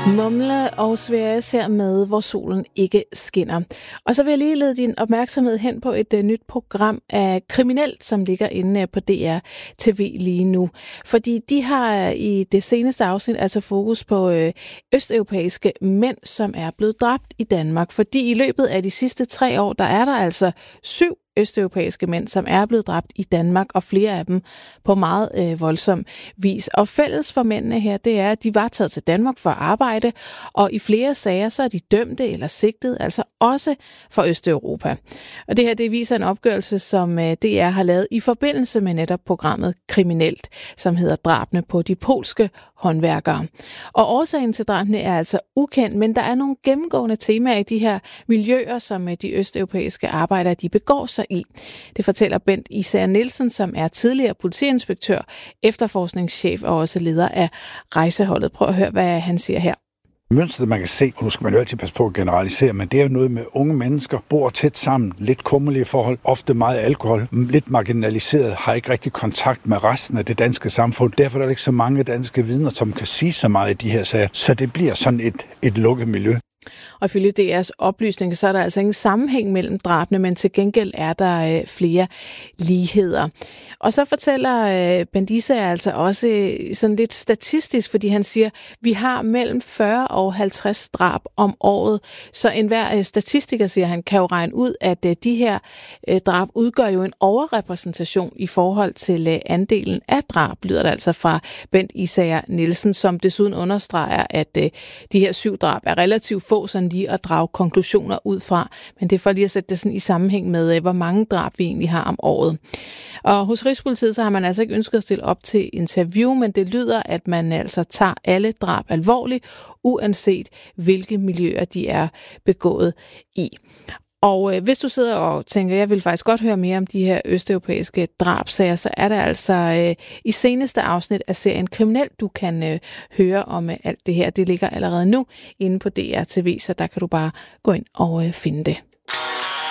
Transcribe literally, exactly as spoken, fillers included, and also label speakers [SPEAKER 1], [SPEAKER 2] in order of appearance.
[SPEAKER 1] Mumle og Sverige her med, hvor solen ikke skinner. Og så vil jeg lige lede din opmærksomhed hen på et uh, nyt program af Kriminelt, som ligger inde på D R T V lige nu. Fordi de har i det seneste afsnit altså fokus på uh, østeuropæiske mænd, som er blevet dræbt i Danmark. Fordi i løbet af de sidste tre år, der er der altså syv østeuropæiske mænd, som er blevet dræbt i Danmark, og flere af dem på meget øh, voldsom vis. Og fælles for mændene her, det er, at de var taget til Danmark for at arbejde, og i flere sager, så er de dømte eller sigtet, altså også for Østeuropa. Og det her, det viser en opgørelse, som øh, D R har lavet i forbindelse med netop programmet Kriminelt, som hedder Drabene på de polske håndværkere. Og årsagen til drabene er altså ukendt, men der er nogle gennemgående temaer i de her miljøer, som øh, de østeuropæiske arbejdere, de begår sig i. Det fortæller Bent Isager Nielsen, som er tidligere politiinspektør, efterforskningschef og også leder af rejseholdet. Prøv at høre, hvad han siger her.
[SPEAKER 2] Mønstret, man kan se, og nu skal man jo altid passe på at generalisere, men det er jo noget med unge mennesker, bor tæt sammen, lidt kummerlige forhold, ofte meget alkohol, lidt marginaliseret, har ikke rigtig kontakt med resten af det danske samfund. Derfor er der ikke så mange danske vidner, som kan sige så meget i de her sager, så det bliver sådan et, et lukket miljø.
[SPEAKER 1] Og ifølge D R's oplysning, så er der altså ingen sammenhæng mellem drabene, men til gengæld er der øh, flere ligheder. Og så fortæller øh, Bent Isager altså også øh, sådan lidt statistisk, fordi han siger, vi har mellem fyrre og halvtreds drab om året. Så enhver øh, statistiker, siger han, kan jo regne ud, at øh, de her øh, drab udgør jo en overrepræsentation i forhold til øh, andelen af drab, lyder det altså fra Bent Isager Nielsen, som desuden understreger, at øh, de her syv drab er relativt få sådan lige at drage konklusioner ud fra, men det er for lige at sætte det sådan i sammenhæng med, hvor mange drab vi egentlig har om året. Og hos Rigspolitiet, så har man altså ikke ønsket at stille op til interview, men det lyder, at man altså tager alle drab alvorligt, uanset hvilke miljøer de er begået i. Og øh, hvis du sidder og tænker, jeg vil faktisk godt høre mere om de her østeuropæiske drabsager, så er der altså øh, i seneste afsnit af serien Kriminelt, du kan øh, høre om øh, alt det her. Det ligger allerede nu inde på D R T V, så der kan du bare gå ind og øh, finde det.